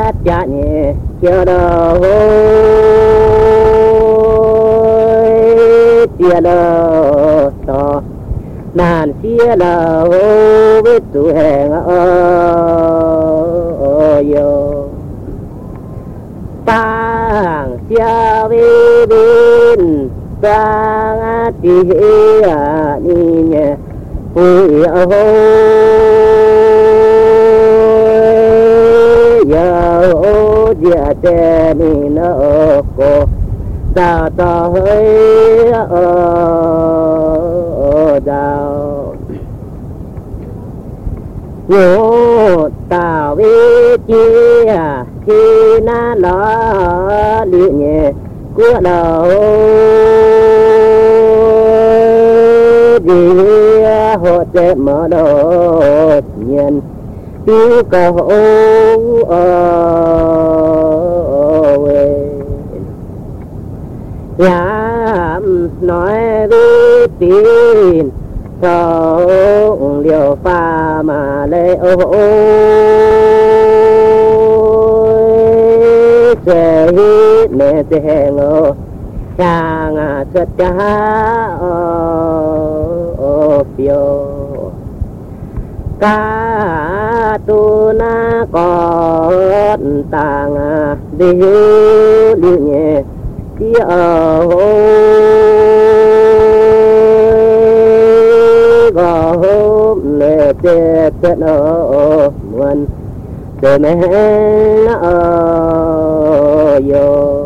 cha nhẹ chia đầu chia đầu to nàn chia đầu với tụ hẹn yo bang chia với bên bang đi đi nhẹ ôi giờ dia te ni nó cô ta ta hơi đào vô ta vi chia khi na nó đi nhẹ của đầu đi hộ chế mở đồ nhiên yêu cầu dám nói với tin không liều pha mà lê sẽ hít mẹ sẽ ngô chàng xuất cha phiêu ca tu na con tàng đi đi nhẹ đi gò hôm lệ tê tê nó muôn để mẹ nó yo